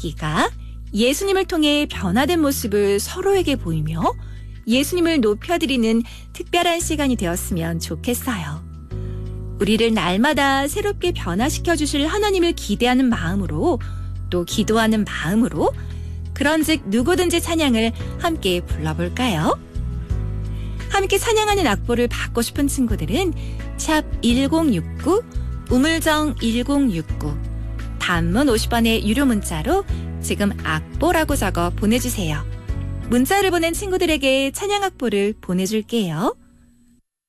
악기가 예수님을 통해 변화된 모습을 서로에게 보이며 예수님을 높여드리는 특별한 시간이 되었으면 좋겠어요. 우리를 날마다 새롭게 변화시켜 주실 하나님을 기대하는 마음으로 또 기도하는 마음으로 그런즉 누구든지 찬양을 함께 불러볼까요? 함께 찬양하는 악보를 받고 싶은 친구들은 샵 1069 우물정 1069 단문 50원의 유료 문자로 지금 악보라고 적어 보내주세요. 문자를 보낸 친구들에게 찬양 악보를 보내줄게요.